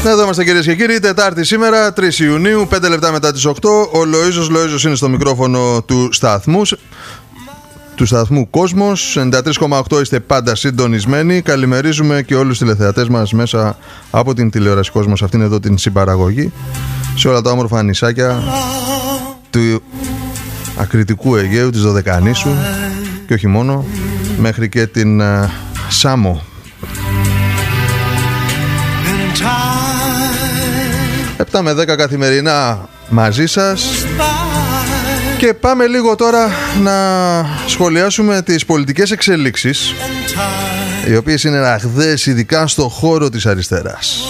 Εδώ είμαστε κυρίες και κύριοι, Τετάρτη σήμερα, 3 Ιουνίου, 5 λεπτά μετά τις 8. Ο Λοΐζος είναι στο μικρόφωνο του σταθμού Κόσμος. 93,8 είστε πάντα συντονισμένοι. Καλημερίζουμε και όλους τους τηλεθεατές μας μέσα από την τηλεόραση Κόσμος, αυτήν εδώ την συμπαραγωγή, σε όλα τα όμορφα νησάκια του ακριτικού Αιγαίου, της Δωδεκανήσου και όχι μόνο, μέχρι και την Σάμο. 7 με 10 καθημερινά μαζί σας. Και πάμε λίγο τώρα να σχολιάσουμε τις πολιτικές εξελίξεις, οι οποίες είναι ραγδαίες ειδικά στο χώρο της αριστεράς,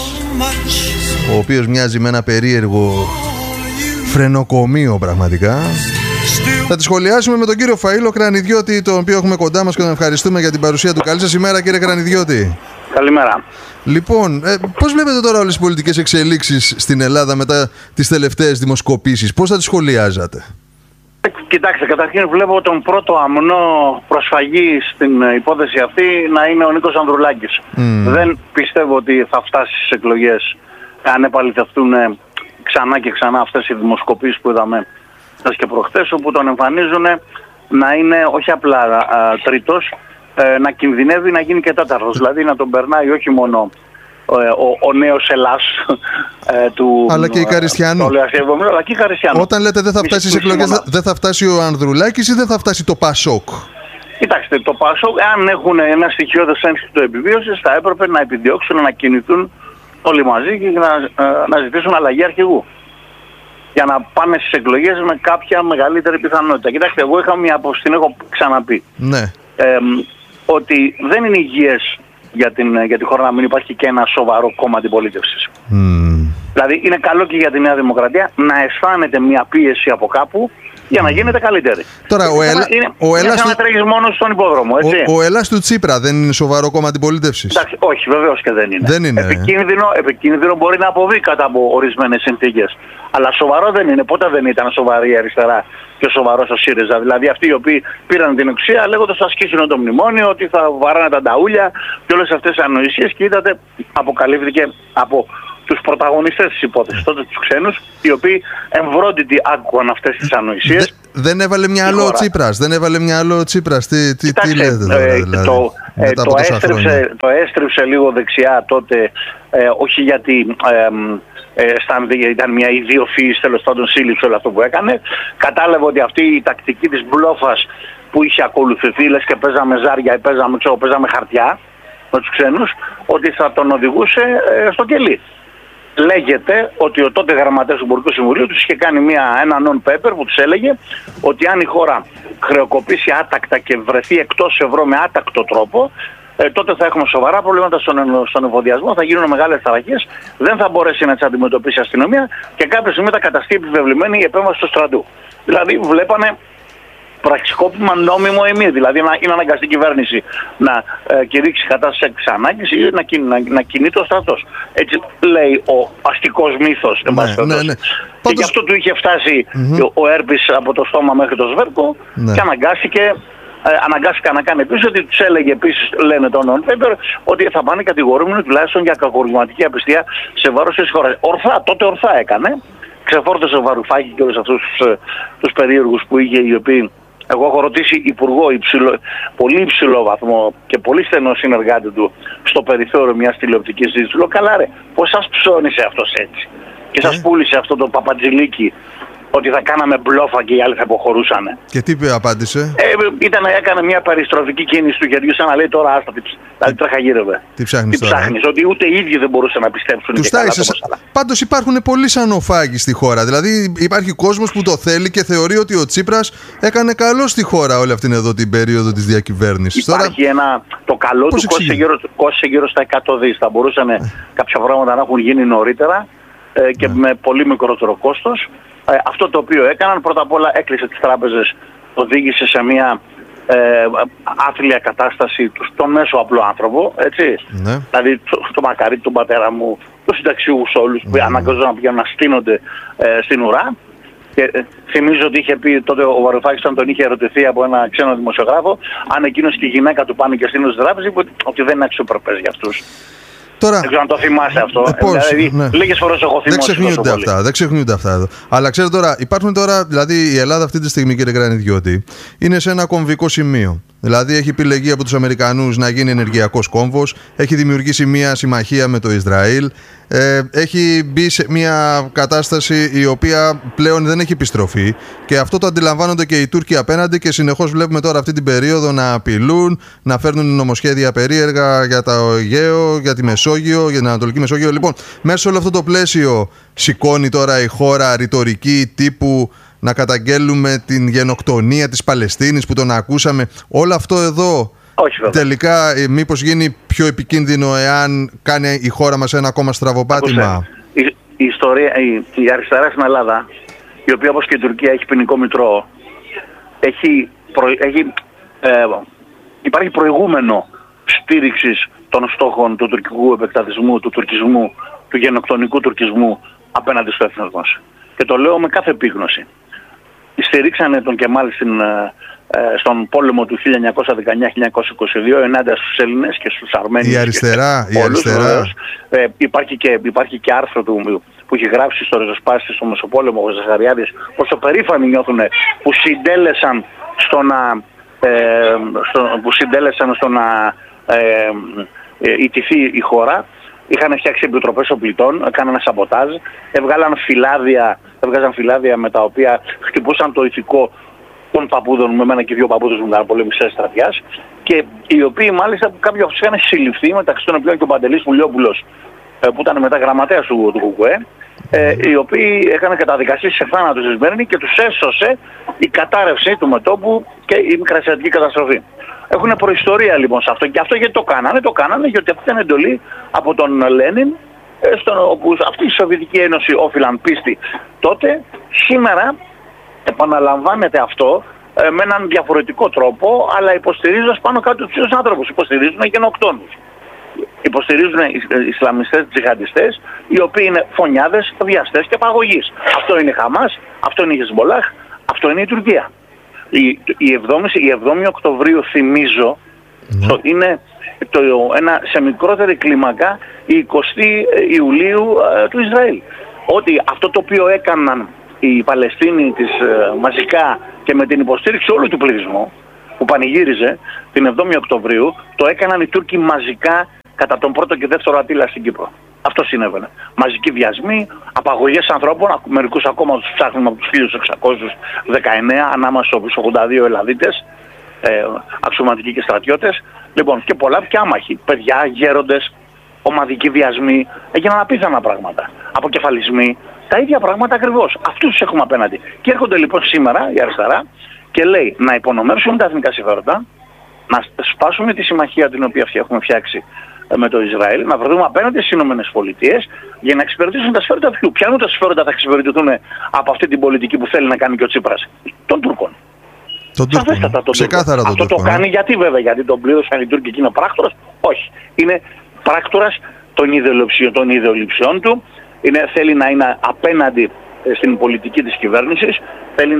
ο οποίος μοιάζει με ένα περίεργο φρενοκομείο πραγματικά. Θα τη σχολιάσουμε με τον κύριο Φαΐλο Κρανιδιώτη, τον οποίο έχουμε κοντά μας και τον ευχαριστούμε για την παρουσία του. Καλή σας ημέρα, κύριε Κρανιδιώτη. Καλημέρα. Λοιπόν, πώς βλέπετε τώρα όλες τις πολιτικές εξελίξεις στην Ελλάδα μετά τις τελευταίες δημοσκοπήσεις, πώς θα τις σχολιάζατε? Κοιτάξτε, καταρχήν βλέπω τον πρώτο αμνό προσφαγή στην υπόθεση αυτή να είναι ο Νίκος Ανδρουλάκης. Δεν πιστεύω ότι θα φτάσει στις εκλογές αν επαληθευτούν ξανά και ξανά αυτές οι δημοσκοπήσεις που είδαμε χθες και προχθές, όπου τον εμφανίζουν να είναι όχι απλά τρίτος, να κινδυνεύει να γίνει και τέταρτος. Δηλαδή να τον περνάει όχι μόνο ο νέος Ελλάς του, αλλά και η Καριστιανού. Αλλά και η Καριστιανού. Όταν λέτε δεν θα φτάσει στις εκλογές, δεν θα φτάσει ο Ανδρουλάκης ή δεν θα φτάσει το Πασόκ? Κοιτάξτε, το Πασόκ, αν έχουν ένα στοιχειώδες ένστικτο επιβίωσης, θα έπρεπε να επιδιώξουν να κινηθούν όλοι μαζί και να ζητήσουν αλλαγή αρχηγού, για να πάνε στις εκλογές με κάποια μεγαλύτερη πιθανότητα. Κοιτάξτε, εγώ είχα μια άποψη, την έχω ξαναπεί. Ναι. Ότι δεν είναι υγιές για τη χώρα να μην υπάρχει και ένα σοβαρό κόμμα αντιπολίτευσης. Δηλαδή είναι καλό και για τη Νέα Δημοκρατία να αισθάνεται μια πίεση από κάπου για να γίνεται καλύτερη. Τώρα ο Ελλάς να τρέχεις μόνο στον υπόδρομο, έτσι. Ο Ελλάς του Τσίπρα δεν είναι σοβαρό κόμμα αντιπολίτευσης? Εντάξει, όχι, βεβαίως και δεν είναι. Δεν είναι. Επικίνδυνο μπορεί να αποβεί κατά από ορισμένες συνθήκες. Αλλά σοβαρό δεν είναι. Πότε δεν ήταν σοβαρή η αριστερά και σοβαρός ο ΣΥΡΙΖΑ? Δηλαδή αυτοί οι οποίοι πήραν την εξουσία λέγοντας θα ασκήσουν το μνημόνιο, ότι θα βαράνε τα νταούλια και όλες αυτές τις ανοησίες, και είδατε αποκαλύφθηκε από τους πρωταγωνιστές της υπόθεσης, τότε τους ξένους, οι οποίοι εμβρόντιτοι άκουγαν αυτές τις ανοησίες. Δεν έβαλε μυαλό ο Τσίπρας, τι λέτε τώρα, δηλαδή, το έστριψε λίγο δεξιά τότε, όχι γιατί ήταν μια ιδιοφυής, τέλος πάντων σύλληψη όλο αυτό που έκανε. Κατάλαβε ότι αυτή η τακτική της μπλόφας που είχε ακολουθηθεί, λες και παίζαμε ζάρια ή παίζαμε χαρτιά με τους ξένους, ότι θα τον οδηγούσε στο κελί. Λέγεται ότι ο τότε γραμματέας του Υπουργικού Συμβουλίου τους είχε κάνει ένα non-paper που τους έλεγε ότι αν η χώρα χρεοκοπήσει άτακτα και βρεθεί εκτός ευρώ με άτακτο τρόπο, τότε θα έχουμε σοβαρά προβλήματα στον εφοδιασμό, θα γίνουν μεγάλες ταραχές, δεν θα μπορέσει να τις αντιμετωπίσει η αστυνομία και κάποια στιγμή θα καταστεί επιβεβλημένη η επέμβαση του στρατού. Δηλαδή βλέπανε πραξικόπημα νόμιμο εμείς, δηλαδή είναι αναγκαστή η κυβέρνηση να κηρύξει κατάσταση έκτακτης ανάγκης ή να κινείται ο στρατός. Έτσι λέει ο αστικός μύθος. Ναι. Και γι' αυτό του είχε φτάσει ο Έρπης από το στόμα μέχρι το σβέρκο και αναγκάστηκαν να κάνει επίσης ότι τους έλεγε επίσης, λένε το non-paper, ότι θα πάνε κατηγορούμενοι τουλάχιστον για κακουργηματική απιστία σε βάρος της χώρας. Τότε ορθά έκανε. Ξεφόρτωσε Βαρουφάκη και όλους αυτούς τους περίεργους που είχε, οι οποίοι, εγώ έχω ρωτήσει υπουργό πολύ υψηλό βαθμό και πολύ στενό συνεργάτη του στο περιθώριο μιας τηλεοπτικής συζήτησης. Του λέω, καλά ρε, πώς σας ψώνισε αυτός έτσι και σας πούλησε αυτό το παπατζηλίκι ότι θα κάναμε μπλόφα και οι άλλοι θα αποχωρούσαν? Και τι απάντησε? Έκανε μια περιστροφική κίνηση του χεριού, σαν να λέει τώρα άστα, δηλαδή τρέχα γύρευε. Τι ψάχνεις τώρα? Ότι ούτε οι ίδιοι δεν μπορούσαν να πιστέψουν. Πάντως υπάρχουν πολλοί σανοφάγοι στη χώρα. Δηλαδή υπάρχει κόσμος που το θέλει και θεωρεί ότι ο Τσίπρας έκανε καλό στη χώρα όλη αυτήν εδώ την περίοδο της διακυβέρνησης. Υπάρχει το καλό του κόστησε γύρω στα 100 δις. Θα μπορούσαν κάποια πράγματα να έχουν γίνει νωρίτερα και με πολύ μικρότερο κόστος. Αυτό το οποίο έκαναν, πρώτα απ' όλα έκλεισε τις τράπεζες, οδήγησε σε μια άθλια κατάσταση τον μέσο απλό άνθρωπο, έτσι. Ναι. Δηλαδή το Μακαρίτη, τον πατέρα μου, τους συνταξιούχους όλους που αναγκαζόταν να πηγαίνουν να στείνονται στην ουρά. Και θυμίζω ότι είχε πει τότε ο Βαρουφάκης, όταν τον είχε ερωτηθεί από ένα ξένο δημοσιογράφο, αν εκείνος και η γυναίκα του πάνε και στείνουν στις τράπεζες, είπε ότι δεν είναι αξιοπρεπές για αυτούς. Τώρα, δεν ξέρω αν το θυμάσαι αυτό. Δηλαδή, ναι. Λίγες φορές έχω θυμώσει. Δεν ξεχνιούνται αυτά εδώ. Αλλά ξέρετε τώρα, υπάρχουν τώρα, δηλαδή η Ελλάδα αυτή τη στιγμή, κύριε Κρανιδιώτη, είναι σε ένα κομβικό σημείο. Δηλαδή έχει επιλεγεί από τους Αμερικανούς να γίνει ενεργειακός κόμβος, έχει δημιουργήσει μια συμμαχία με το Ισραήλ, έχει μπει σε μια κατάσταση η οποία πλέον δεν έχει επιστροφή και αυτό το αντιλαμβάνονται και οι Τούρκοι απέναντι και συνεχώς βλέπουμε τώρα αυτή την περίοδο να απειλούν, να φέρνουν νομοσχέδια περίεργα για το Αιγαίο, για τη Μεσόγειο, για την Ανατολική Μεσόγειο. Λοιπόν, μέσα σε όλο αυτό το πλαίσιο σηκώνει τώρα η χώρα ρητορική τύπου να καταγγέλουμε την γενοκτονία της Παλαιστίνης που τον ακούσαμε. Όλο αυτό εδώ τελικά μήπως γίνει πιο επικίνδυνο εάν κάνει η χώρα μας ένα ακόμα στραβοπάτημα? Η ιστορία, η αριστερά στην Ελλάδα, η οποία όπως και η Τουρκία έχει ποινικό μητρό, υπάρχει προηγούμενο στήριξης των στόχων του τουρκικού επεκτατισμού, του τουρκισμού, του γενοκτονικού τουρκισμού απέναντι στο έθνος μας. Και το λέω με κάθε επίγνωση. Στηρίξανε τον Κεμάλ στον πόλεμο του 1919-1922 ενάντια στους Έλληνες και στους Αρμένιους. Η αριστερά. Υπάρχει και άρθρο του που έχει γράψει στο ριζοσπάστη στο Μεσοπόλεμο ο Ζαχαριάδης, πόσο περήφανοι νιώθουν που συντέλεσαν στο να ιτηθεί η χώρα. Είχαν φτιάξει επιτροπές οπλιτών, έκαναν σαμποτάζ, έβγαζαν φυλάδια με τα οποία χτυπούσαν το ηθικό των παππούδων, με εμένα και δύο παππούδες μου ήταν πολεμιστές στρατιάς, και οι οποίοι μάλιστα κάποιοι από αυτούς είχαν συλληφθεί, μεταξύ των οποίων και ο Παντελής Πουλιόπουλος, που ήταν μετά γραμματέας του ΚΚΕ, οι οποίοι είχαν καταδικαστεί σε θάνατο στη Σμύρνη και τους έσωσε η κατάρρευση του μετώπου και η μικρασιατική καταστροφή. Έχουν προϊστορία λοιπόν σε αυτό. Και αυτό γιατί το κάνανε? Το κάνανε γιατί αυτή ήταν εντολή από τον Λένιν, όπου αυτή η Σοβιετική Ένωση όφυλαν πίστη τότε. Σήμερα επαναλαμβάνεται αυτό με έναν διαφορετικό τρόπο, αλλά υποστηρίζοντας πάνω κάτω τους ίδιους άνθρωπους. Υποστηρίζουν γενοκτόνους. Υποστηρίζουν Ισλαμιστές, τζιχαντιστές, οι οποίοι είναι φωνιάδες, βιαστές και παγωγείς. Αυτό είναι η Χαμάς, αυτό είναι η Χεσμολάχ, αυτό είναι η Τουρκία. Η 7η Οκτωβρίου, θυμίζω, είναι σε μικρότερη κλίμακα η 20η Ιουλίου του Ισραήλ. Ότι αυτό το οποίο έκαναν οι Παλαιστίνοι μαζικά και με την υποστήριξη όλου του πληθυσμού που πανηγύριζε την 7η Οκτωβρίου, το έκαναν οι Τούρκοι μαζικά κατά τον πρώτο και δεύτερο Αττήλα στην Κύπρο. Αυτό συνέβαινε. Μαζικοί βιασμοί, απαγωγές ανθρώπων, μερικούς ακόμα τους ψάχνουμε από τους 1619, ανάμεσα στους 82 Ελλαδίτες, αξιωματικοί και στρατιώτες. Λοιπόν, και πολλά και άμαχοι, παιδιά, γέροντες, ομαδικοί βιασμοί, έγιναν απίθανα πράγματα. Αποκεφαλισμοί, τα ίδια πράγματα ακριβώς. Αυτούς τους έχουμε απέναντι. Και έρχονται λοιπόν σήμερα η αριστερά και λέει να υπονομεύσουμε τα εθνικά συμφέροντα, να σπάσουμε τη συμμαχία την οποία έχουμε φτιάξει με το Ισραήλ, να βρεθούμε απέναντι στις ΗΠΑ για να εξυπηρετήσουν τα συμφέροντα ποιου? Ποια είναι τα συμφέροντα θα εξυπηρετηθούν από αυτή την πολιτική που θέλει να κάνει και ο Τσίπρας? Των Τούρκων. Ξεκάθαρα αυτό το κάνει γιατί βέβαια? Γιατί τον πλήρωσαν οι Τούρκοι και είναι πράκτορας? Όχι. Είναι πράκτορας των ιδεολειψιών του. Θέλει να είναι απέναντι στην πολιτική της κυβέρνησης, θέλει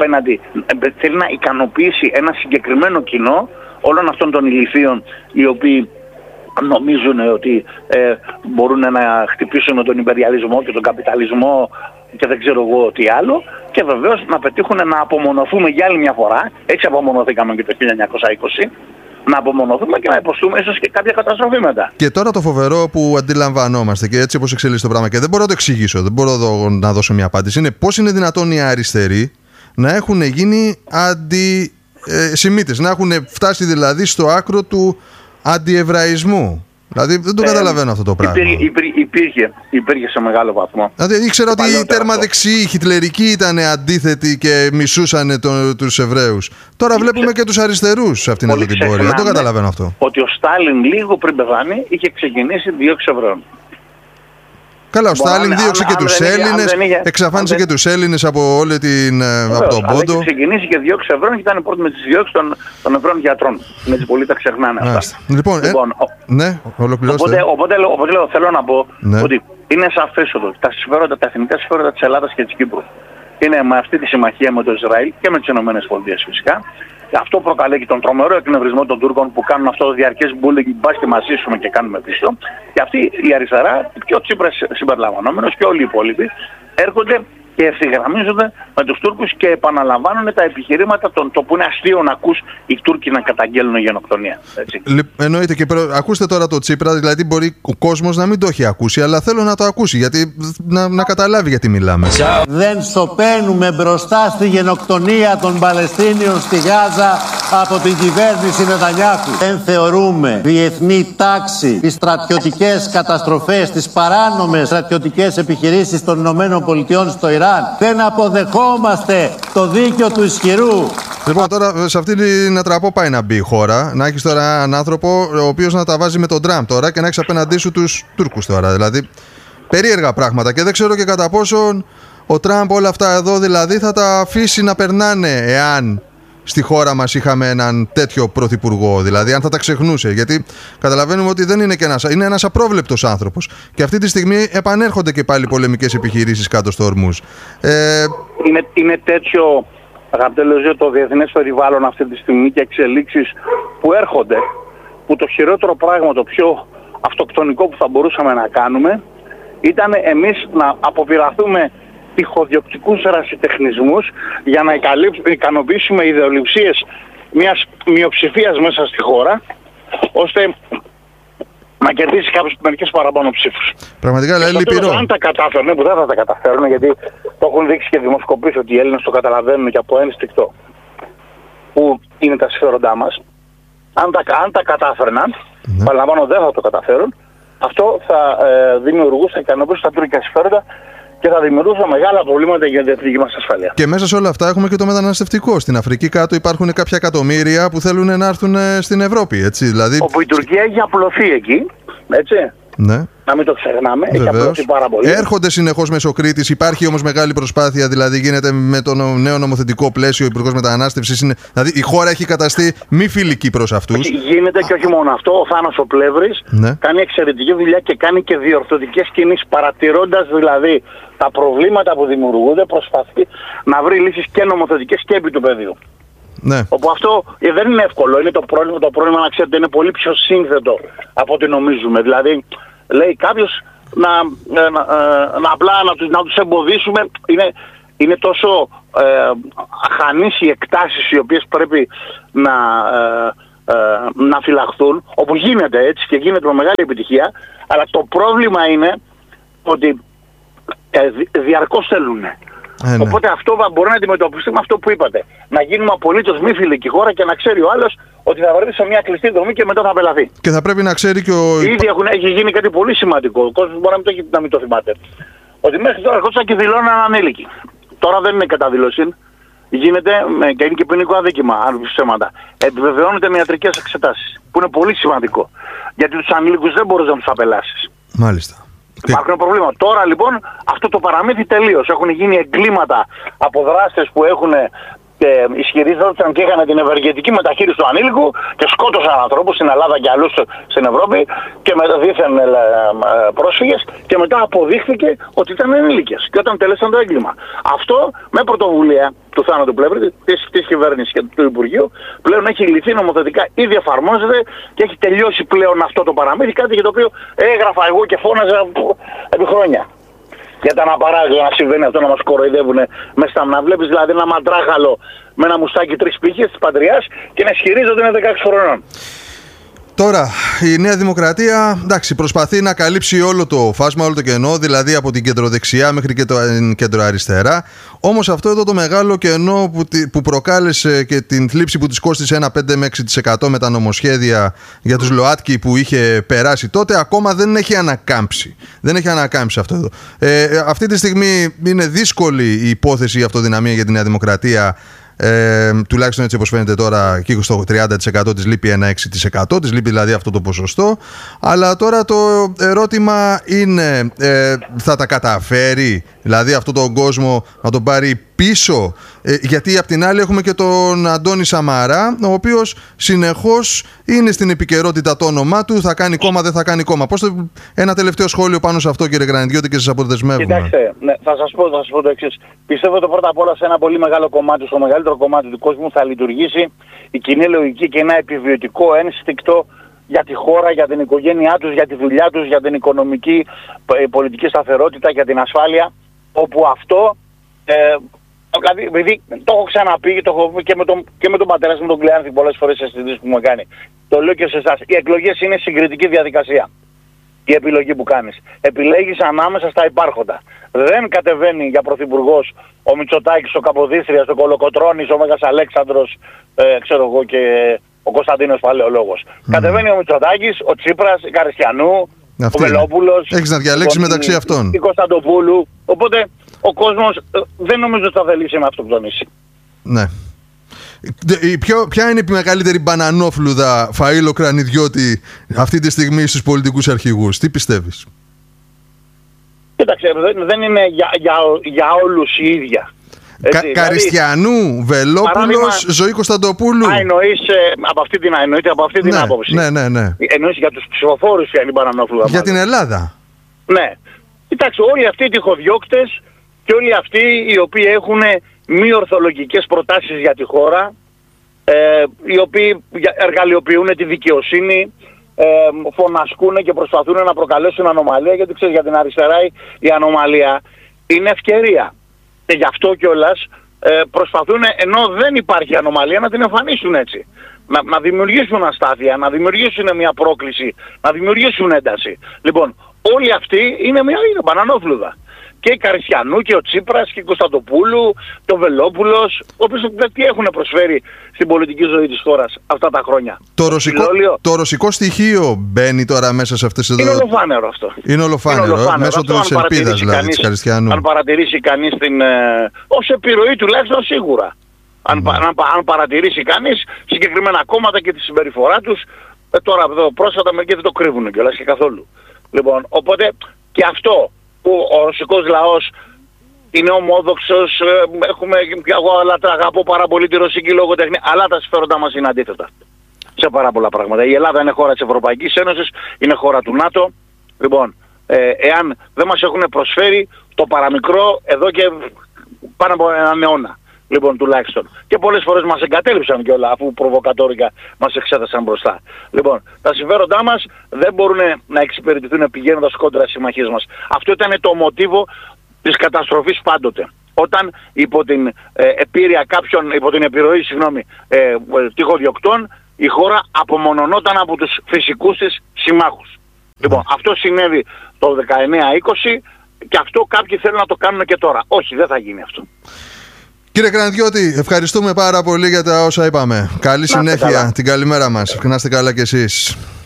να ικανοποιήσει ένα συγκεκριμένο κοινό όλων αυτών των ηλιθείων οι οποίοι νομίζουν ότι μπορούν να χτυπήσουν τον υπεριαλισμό και τον καπιταλισμό και δεν ξέρω εγώ τι άλλο, και βεβαίως να πετύχουν να απομονωθούμε για άλλη μια φορά. Έτσι απομονωθήκαμε και το 1920, να απομονωθούμε και να υποστούμε ίσως και κάποια καταστροφή μετά. Και τώρα το φοβερό που αντιλαμβανόμαστε και έτσι όπως εξελίσσεται το πράγμα, και δεν μπορώ να το εξηγήσω, δεν μπορώ να δώσω μια απάντηση, είναι πώς είναι δυνατόν οι αριστεροί να έχουν γίνει αντισημίτες, να έχουν φτάσει δηλαδή στο άκρο του αντιεβραϊσμού. Δηλαδή δεν το καταλαβαίνω αυτό το πράγμα. Υπήρχε σε μεγάλο βαθμό. Δηλαδή ήξερα ότι οι τέρμα δεξιοί, οι χιτλερικοί ήταν αντίθετοι και μισούσαν τους Εβραίους. Τώρα βλέπουμε και τους αριστερούς σε αυτήν εδώ την πορεία. Δεν το καταλαβαίνω αυτό. Ότι ο Στάλιν λίγο πριν πεθάνει είχε ξεκινήσει δίωξη Εβραίων. Καλά, ο Στάλιν δίωξε και τους Έλληνες, εξαφάνισε και τους Έλληνες από όλη την. Από τον Πόντο. Είχε ξεκινήσει και διώξει Εβραίων και ήταν πρώτη με τις διώξεις των Εβραίων γιατρών. Με πολλοί τα ξεχνάνε αυτά. Λοιπόν, ναι, ολοκληρώστε. Οπότε θέλω να πω ότι είναι σαφές ότι τα εθνικά συμφέροντα της Ελλάδας και της Κύπρου είναι με αυτή τη συμμαχία με το Ισραήλ και με τις ΗΠΑ φυσικά. Αυτό προκαλεί και τον τρομερό εκνευρισμό των Τούρκων που κάνουν αυτό το διαρκές bullying, μπας και μας ζήσουμε και κάνουμε πίσω. Και αυτή η αριστερά, και ο Τσίπρας συμπεριλαμβανόμενος και όλοι οι υπόλοιποι, έρχονται και ευθυγραμμίζονται με τους Τούρκους και επαναλαμβάνουν τα επιχειρήματα το που είναι αστείο να ακούς οι Τούρκοι να καταγγέλνουν γενοκτονία. Εννοείται και ακούστε τώρα το Τσίπρα, δηλαδή μπορεί ο κόσμος να μην το έχει ακούσει, αλλά θέλω να το ακούσει, γιατί να καταλάβει γιατί μιλάμε. Δεν σωπαίνουμε μπροστά στη γενοκτονία των Παλαιστίνιων στη Γάζα από την κυβέρνηση Νετανιάχου. Δεν θεωρούμε διεθνή τάξη τις στρατιωτικές καταστροφές, τις παράνομες στρατιωτικές επιχειρήσεις των ΗΠΑ στο Ιράν. Δεν αποδεχόμαστε το δίκαιο του ισχυρού. Λοιπόν, τώρα σε αυτή την ατραπό πάει να μπει η χώρα. Να έχεις τώρα έναν άνθρωπο ο οποίος να τα βάζει με τον Τραμπ τώρα και να έχεις απέναντί σου τους Τούρκους τώρα. Δηλαδή, περίεργα πράγματα. Και δεν ξέρω και κατά πόσον ο Τραμπ όλα αυτά εδώ δηλαδή θα τα αφήσει να περνάνε εάν στη χώρα μας είχαμε έναν τέτοιο πρωθυπουργό, δηλαδή αν θα τα ξεχνούσε. Γιατί καταλαβαίνουμε ότι δεν είναι και είναι ένας απρόβλεπτος άνθρωπος. Και αυτή τη στιγμή επανέρχονται και πάλι πολεμικές επιχειρήσεις κάτω στο Ορμούζ. Είναι τέτοιο, αγαπητέ Λεωζίο, το διεθνές περιβάλλον αυτή τη στιγμή και εξελίξεις που έρχονται, που το χειρότερο πράγμα, το πιο αυτοκτονικό που θα μπορούσαμε να κάνουμε ήταν εμείς να αποπειραθούμε τυχοδιοκτικούς ρασιτεχνισμούς για να ικανοποιήσουμε ιδεολειψίες μιας μειοψηφίας μέσα στη χώρα, ώστε να κερδίσει μερικές παραπάνω ψήφους. Πραγματικά λέει λυπηρό. Αν τα κατάφερνε, που δεν θα τα καταφέρουν, γιατί το έχουν δείξει και δημοσκοπήσεις ότι οι Έλληνες το καταλαβαίνουν και από ένστικτο που είναι τα συμφέροντά μας. Αν τα κατάφερναν, παραλαμβάνω δεν θα το καταφέρουν, αυτό θα δημιουργούσε ικανοποίηση στα τουρκικά συμφέροντα και θα δημιουργούσε μεγάλα προβλήματα για την εθνική μας ασφάλεια. Και μέσα σε όλα αυτά έχουμε και το μεταναστευτικό. Στην Αφρική κάτω υπάρχουν κάποια εκατομμύρια που θέλουν να έρθουν στην Ευρώπη. Έτσι, δηλαδή... Όπου η Τουρκία έχει απλωθεί εκεί. Έτσι. Ναι. Να μην το ξεχνάμε. Έχει απλωθεί πάρα πολύ. Έρχονται συνεχώς μέσω Κρήτης. Υπάρχει όμως μεγάλη προσπάθεια. Δηλαδή γίνεται με το νέο νομοθετικό πλαίσιο. Ο Υπουργός Μετανάστευσης είναι. Δηλαδή η χώρα έχει καταστεί μη φιλική προς αυτούς. Γίνεται και όχι μόνο αυτό. Ο Θάνος ο Πλεύρης κάνει εξαιρετική δουλειά και κάνει και διορθωτικές κινήσεις, παρατηρώντας δηλαδή τα προβλήματα που δημιουργούνται. Προσπαθεί να βρει λύσεις και νομοθετικές και επί του πεδίου. Ναι. Όπου αυτό δεν είναι εύκολο. Είναι το πρόβλημα, να ξέρετε, είναι πολύ πιο σύνθετο από ό,τι νομίζουμε. Δηλαδή, λέει κάποιος απλά να τους εμποδίσουμε. Είναι τόσο αχανείς οι εκτάσεις οι οποίες πρέπει να φυλαχθούν, όπου γίνεται έτσι και γίνεται με μεγάλη επιτυχία. Αλλά το πρόβλημα είναι ότι διαρκώς θέλουν. Οπότε αυτό μπορεί να αντιμετωπιστεί με αυτό που είπατε. Να γίνουμε απολύτως μη φιλική χώρα και να ξέρει ο άλλος ότι θα βρεθεί σε μια κλειστή δομή και μετά θα απελαθεί. Και θα πρέπει να ξέρει και ο. Ήδη έχει γίνει κάτι πολύ σημαντικό. Ο κόσμος μπορεί να μην το θυμάται. Ότι μέχρι τώρα ερχόντουσαν και δηλώναν ανήλικοι. Τώρα δεν είναι καταδήλωση. Γίνεται και είναι και ποινικό αδίκημα, αν ψέματα. Επιβεβαιώνεται με ιατρικές εξετάσεις. Που είναι πολύ σημαντικό. Γιατί τους ανήλικους δεν μπορείς να τους απελάσεις. Μάλιστα. Υπάρχουν προβλήματα. Τώρα λοιπόν αυτό το παραμύθι τελείως. Έχουν γίνει εγκλήματα από δράστες που έχουν ισχυρίζονταν και είχαν την ευεργετική μεταχείριση του ανήλικου και σκότωσαν ανθρώπους στην Ελλάδα και αλλού στην Ευρώπη και μετά δίθεν πρόσφυγες και μετά αποδείχθηκε ότι ήταν ενήλικες και όταν τελέσαν το έγκλημα. Αυτό με πρωτοβουλία του Θάνατου Πλεύρη, της κυβέρνησης και του Υπουργείου, πλέον έχει λυθεί νομοθετικά, ήδη εφαρμόζεται και έχει τελειώσει πλέον αυτό το παραμύθι, κάτι για το οποίο έγραφα εγώ και φώναζα επί χρόνια. Για τα να παράγει να συμβαίνει αυτό, να μας κοροϊδεύουν μέσα στα να βλέπεις δηλαδή ένα μαντράχαλο με ένα μουστάκι 3 πύχες της Πατριάς και να ισχυρίζονται ότι είναι 16 χρονών. Τώρα, η Νέα Δημοκρατία, εντάξει, προσπαθεί να καλύψει όλο το φάσμα, όλο το κενό, δηλαδή από την κεντροδεξιά μέχρι και την κεντροαριστερά. Όμως αυτό εδώ το μεγάλο κενό που προκάλεσε και την θλίψη που της κόστησε ένα 5 με 6% με τα νομοσχέδια για τους ΛΟΑΤΚΙ που είχε περάσει τότε, ακόμα δεν έχει ανακάμψει. Δεν έχει ανακάμψει αυτό εδώ. Αυτή τη στιγμή είναι δύσκολη η υπόθεση η αυτοδυναμία για τη Νέα Δημοκρατία. Τουλάχιστον έτσι όπως φαίνεται τώρα, και στο 30% της λείπει ένα 6%, της λείπει δηλαδή αυτό το ποσοστό. Αλλά τώρα το ερώτημα είναι, θα τα καταφέρει δηλαδή αυτόν τον κόσμο να τον πάρει πίσω, γιατί απ' την άλλη έχουμε και τον Αντώνη Σαμαρά, ο οποίος συνεχώς είναι στην επικαιρότητα το όνομά του, θα κάνει κόμμα, δεν θα κάνει κόμμα. Ένα τελευταίο σχόλιο πάνω σε αυτό, κύριε Κρανιδιώτη, και σας αποδεσμεύουμε. Κοιτάξτε, ναι, θα σας πω το εξής. Πιστεύω ότι πρώτα απ' όλα σε ένα πολύ μεγάλο κομμάτι, στο μεγαλύτερο κομμάτι του κόσμου, θα λειτουργήσει η κοινή λογική και ένα επιβιωτικό ένστικτο για τη χώρα, για την οικογένειά τους, για τη δουλειά τους, για την οικονομική, πολιτική σταθερότητα, για την ασφάλεια, όπου αυτό, δηλαδή, επειδή το έχω ξαναπεί, το έχω πει και με τον πατέρα μου, τον Κλεάνθη, πολλές φορές σε συζητήσεις που μου κάνει. Το λέω και σε εσάς. Οι εκλογές είναι συγκριτική διαδικασία. Η επιλογή που κάνεις. Επιλέγεις ανάμεσα στα υπάρχοντα. Δεν κατεβαίνει για πρωθυπουργός ο Μητσοτάκης, ο Καποδίστριας, ο Κολοκοτρώνης, ο Μέγας Αλέξανδρος, ξέρω εγώ, και ο Κωνσταντίνος Παλαιολόγος. Κατεβαίνει ο Μητσοτάκης, ο Τσίπρας, η Καριστιανού, ο Βελόπουλος. Έχεις να διαλέξεις μεταξύ αυτών. Η Κωνσταντοπούλου. Οπότε ο κόσμος δεν νομίζω ότι θα θελήσει να αυτοκτονήσει. Ναι. Ποια είναι η μεγαλύτερη μπανανόφλουδα, Φαΐλο Κρανιδιώτη, αυτή τη στιγμή στους πολιτικούς αρχηγούς? Τι πιστεύεις? Κοίταξε, δεν είναι για όλους η ίδια. Καριστιανού, Βελόπουλος, Ζωή Κωνσταντοπούλου. Εννοείται από αυτή την άποψη. Ναι. Εννοείς για τους ψηφοφόρους ποια είναι η μπανανόφλουδα? Για την Ελλάδα. Ναι. Κοιτάξτε, όλοι αυτοί οι τυχοδιώκτες και όλοι αυτοί οι οποίοι έχουν μη ορθολογικές προτάσεις για τη χώρα, οι οποίοι εργαλειοποιούν τη δικαιοσύνη, φωνασκούν και προσπαθούν να προκαλέσουν ανομαλία, γιατί ξέρεις, για την αριστερά η ανομαλία είναι ευκαιρία. Και γι' αυτό κιόλας προσπαθούν, ενώ δεν υπάρχει ανομαλία, να την εμφανίσουν έτσι. Να δημιουργήσουν αστάθεια, να δημιουργήσουν μια πρόκληση, να δημιουργήσουν ένταση. Λοιπόν, όλοι αυτοί είναι μια μπανανόφλουδα. Και η Καριστιανού και ο Τσίπρας και η Κωνσταντοπούλου και ο Βελόπουλος, οποίοι τι έχουν προσφέρει στην πολιτική ζωή της χώρας αυτά τα χρόνια. Το ρωσικό στοιχείο μπαίνει τώρα μέσα σε αυτές εδώ. Είναι ολοφάνερο αυτό. Είναι ολοφάνερο. Μέσω της ελπίδας δηλαδή της Καριστιανού. Αν παρατηρήσει κανείς ως επιρροή τουλάχιστον σίγουρα. Αν παρατηρήσει κανείς συγκεκριμένα κόμματα και τη συμπεριφορά τους, τώρα εδώ πρόσφατα μερικοί δεν το κρύβουν κιόλας και καθόλου. Λοιπόν, οπότε και αυτό που ο ρωσικός λαός είναι ομόδοξος, εγώ αγαπώ πάρα πολύ τη ρωσική λογοτεχνία, αλλά τα συμφέροντά μας είναι αντίθετα σε πάρα πολλά πράγματα. Η Ελλάδα είναι χώρα της Ευρωπαϊκής Ένωσης, είναι χώρα του ΝΑΤΟ. Λοιπόν, εάν δεν μας έχουν προσφέρει το παραμικρό εδώ και πάνω από έναν αιώνα, λοιπόν, τουλάχιστον. Και πολλές φορές μας εγκατέλειψαν κιόλα, αφού προβοκατόρικα μας εξέτασαν μπροστά. Λοιπόν, τα συμφέροντά μας δεν μπορούν να εξυπηρετηθούν πηγαίνοντας κόντρα στις συμμαχίες μας. Αυτό ήταν το μοτίβο της καταστροφής πάντοτε. Όταν υπό την επιρροή τυχοδιοκτών, η χώρα απομονωνόταν από τους φυσικούς της συμμάχους. Λοιπόν, αυτό συνέβη το 19-20 και αυτό κάποιοι θέλουν να το κάνουν και τώρα. Όχι, δεν θα γίνει αυτό. Κύριε Κρανιδιώτη, ευχαριστούμε πάρα πολύ για τα όσα είπαμε. Καλή συνέχεια, την καλημέρα μας. Να είστε καλά κι εσείς.